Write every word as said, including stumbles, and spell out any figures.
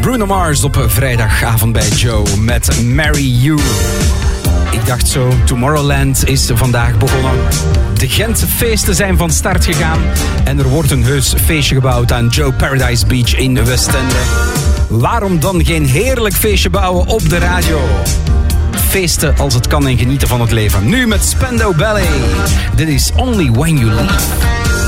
Bruno Mars op vrijdagavond bij Joe met Marry You. Ik dacht zo, Tomorrowland is vandaag begonnen. De Gentse feesten zijn van start gegaan. En er wordt een heus feestje gebouwd aan Joe Paradise Beach in Westende. Waarom dan geen heerlijk feestje bouwen op de radio? Feesten als het kan en genieten van het leven. Nu met Spandau Ballet. Dit is Only When You Leave.